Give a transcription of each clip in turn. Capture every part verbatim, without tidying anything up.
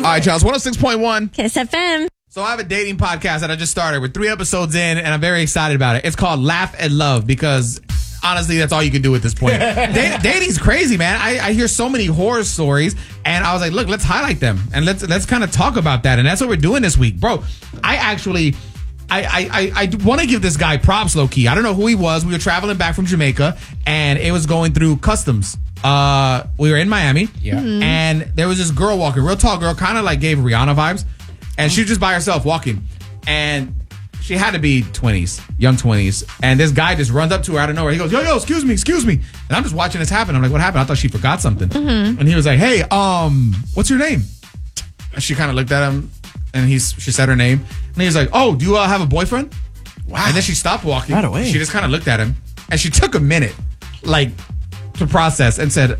All right, Charles, one oh six point one. Kiss F M. So I have a dating podcast that I just started. We're three episodes in, and I'm very excited about it. It's called Laugh and Love because, honestly, that's all you can do at this point. da- dating's crazy, man. I, I hear so many horror stories, and I was like, look, let's highlight them, and let's let's kind of talk about that. And that's what we're doing this week. Bro, I actually... I, I, I, I want to give this guy props, low-key. I don't know who he was. We were traveling back from Jamaica, and it was going through customs. Uh, we were in Miami, yeah, mm-hmm. and there was this girl walking, real tall girl, kind of like gave Rihanna vibes, and she was just by herself walking, and she had to be twenties, young twenties, and this guy just runs up to her out of nowhere. He goes, yo, yo, excuse me, excuse me, and I'm just watching this happen. I'm like, what happened? I thought she forgot something, mm-hmm. and he was like, hey, um, what's your name? And she kind of looked at him, and he's she said her name. And he was like, oh, do you uh, have a boyfriend? Wow. And then she stopped walking. Right away. She just kind of looked at him. And she took a minute, like, to process and said,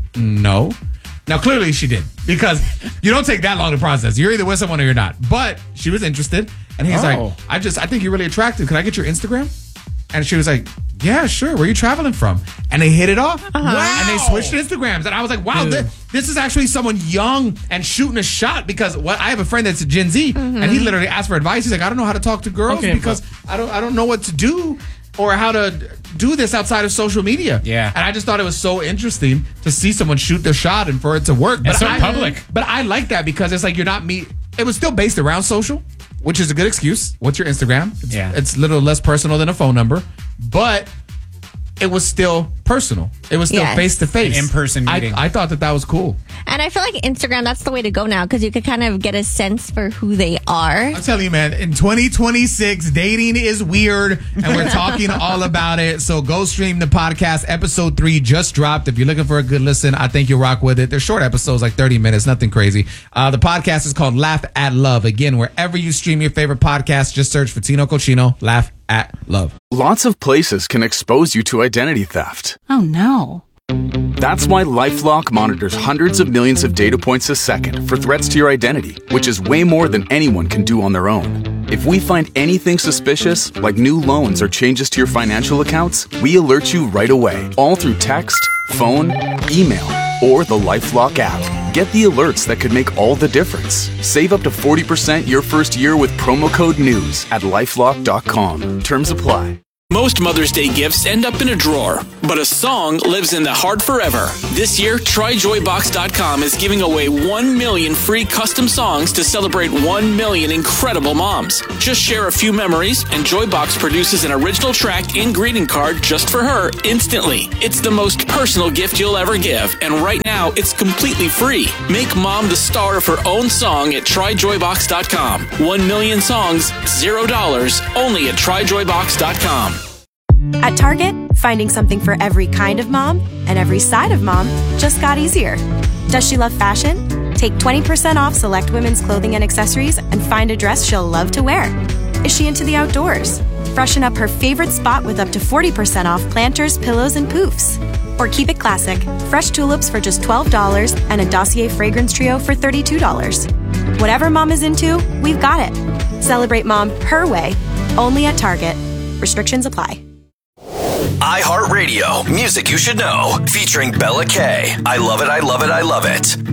no. Now, clearly she did. Because you don't take that long to process. You're either with someone or you're not. But she was interested. And he's oh. like, I just, I think you're really attractive. Can I get your Instagram? And she was like, yeah, sure. Where are you traveling from? And they hit it off. Uh-huh. Wow. And they switched Instagrams. And I was like, wow, th- this is actually someone young and shooting a shot because what I have a friend that's a Gen Z mm-hmm. and he literally asked for advice. He's like, I don't know how to talk to girls okay, because but- I don't I don't know what to do or how to do this outside of social media. Yeah. And I just thought it was so interesting to see someone shoot their shot and for it to work. But it's so I, public. But I like that because it's like you're not me. It was still based around social, which is a good excuse. What's your Instagram? It's, yeah. It's a little less personal than a phone number, but it was still personal. It was still face to face, in-person meeting. I, I thought that that was cool. And I feel like Instagram, that's the way to go now because you could kind of get a sense for who they are. I'm telling you, man, in twenty twenty-six, dating is weird, and we're talking all about it. So go stream the podcast. Episode three just dropped. If you're looking for a good listen, I think you'll rock with it. They're short episodes, like thirty minutes, nothing crazy. Uh, the podcast is called Laugh at Love. Again, wherever you stream your favorite podcast, just search for Tino Cochino, Laugh at Love. Lots of places can expose you to identity theft. Oh, no. That's why LifeLock monitors hundreds of millions of data points a second for threats to your identity, which is way more than anyone can do on their own. If we find anything suspicious, like new loans or changes to your financial accounts, we alert you right away, all through text, phone, email, or the LifeLock app. Get the alerts that could make all the difference. Save up to forty percent your first year with promo code NEWS at lifelock dot com. Terms apply. Most Mother's Day gifts end up in a drawer, but a song lives in the heart forever. This year, try joy box dot com is giving away one million free custom songs to celebrate one million incredible moms. Just share a few memories, and Joybox produces an original track and greeting card just for her instantly. It's the most personal gift you'll ever give, and right now, it's completely free. Make mom the star of her own song at try joy box dot com. One million songs, zero dollars, only at try joy box dot com. At Target, finding something for every kind of mom and every side of mom just got easier. Does she love fashion? Take twenty percent off select women's clothing and accessories and find a dress she'll love to wear. Is she into the outdoors? Freshen up her favorite spot with up to forty percent off planters, pillows, and poofs. Or keep it classic, fresh tulips for just twelve dollars and a Dossier fragrance trio for thirty-two dollars. Whatever mom is into, we've got it. Celebrate mom her way, only at Target. Restrictions apply. iHeartRadio, music you should know, featuring Bella K. I love it, I love it, I love it.